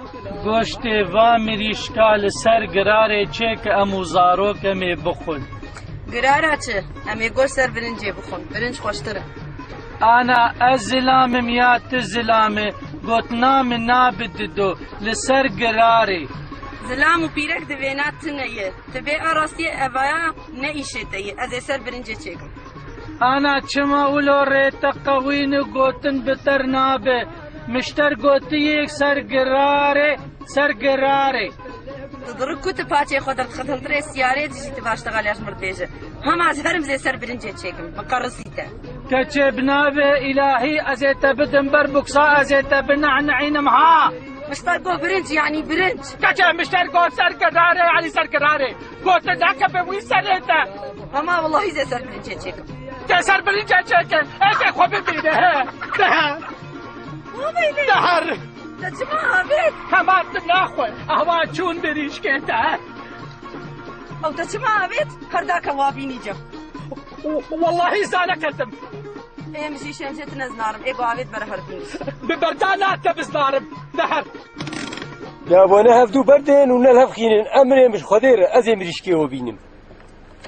گۆشتێ وا مریشکا لەسەر گرارێ چێ کە ئەموو زارۆکەمێ بخۆن. گرارە چ؟ ئەمێ گۆشت سەر برنجێ بخۆن، برنج خۆشترە. ئانا ئەس زلامم یا ت زلامێ گوتنا من نابددۆ لەسەر گرارێ. زلام و پیرەک دەوێنات تنەیە، دەبێ ئاڕاستیە ئەڤایە نەئیشێتەیە، ئەزێ سەر برنجێ چێکم. ئانا چما ئولۆ ڕێتە قەوین و گوتن بتەر نابێ، مشتەر گوتیەک سەر گرارێ سەر گرارێ. دڕک کوتە پاچێ خۆ دەرخەتەنترێ سیارێ دژیتە باشتەغالیاش مردێژە. هەماز هەرم زێ سەر برنجێ چێکم، بەقەڕسیتە. کەچێ بنابێ ئیلاهی ئەزێتە بدم بەر بوکسا ئەزێتە بنەعنەعینم ها. مشتەر گۆ برنج یعنی برنج. کەچێ مشتەر گۆ سەر گرارێ علی سەر گرارێ. گۆتە داکە بەوی سەرێتە. هەما وەڵاهی زێ سەر برنجێ چێکم. تێ سەر برنجێ چێکن، ئێکێ خۆ ببینێ هێ. دەهەر. دەچما ئابێت؟ هەماتم ناخۆێ، ئەوا چوون بریشکێتە. ئەو دەچما ئابێت؟ هەرداکە وابینی جەم. واللهی زانەکەتم. ئێمەشی شێنجێت نەزنارم، ئێگۆ ئاوێت بەرە هەربنی. ببەردا ناتە بزنارم، دەهەر. یا بۆنە هەفتوو بەردێن و نەلهەفخینن ئەمرێ مش خۆدێرە ئەزێ مریشکێوە بینم.